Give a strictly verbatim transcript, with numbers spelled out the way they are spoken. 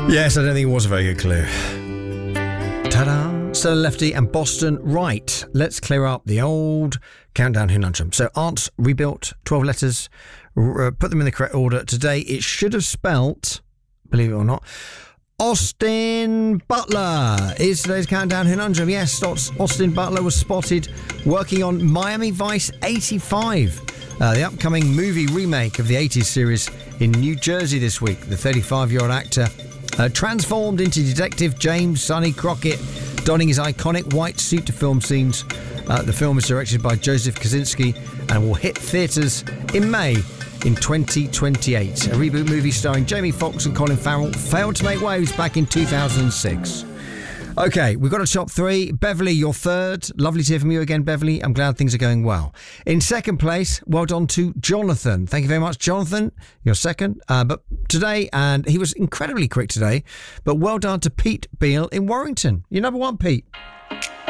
Yes, I don't think it was a very good clue. Ta-da! Stella Lefty and Boston Right. Let's clear up the old countdown conundrum. So, Arts rebuilt twelve letters, r- put them in the correct order. Today, it should have spelt, believe it or not, Austin Butler is today's countdown conundrum. Yes, Austin Butler was spotted working on Miami Vice eighty-five, uh, the upcoming movie remake of the eighties series in New Jersey this week. The thirty-five-year-old actor uh, transformed into Detective James Sonny Crockett, donning his iconic white suit to film scenes. Uh, the film is directed by Joseph Kosinski and will hit theatres in May in twenty twenty-eight. A reboot movie starring Jamie Foxx and Colin Farrell failed to make waves back in two thousand six. Okay, we've got a top three. Beverly, you're third. Lovely to hear from you again, Beverly. I'm glad things are going well. In second place, well done to Jonathan. Thank you very much, Jonathan. You're second. Uh, but today, and he was incredibly quick today, but well done to Pete Beale in Warrington. You're number one, Pete.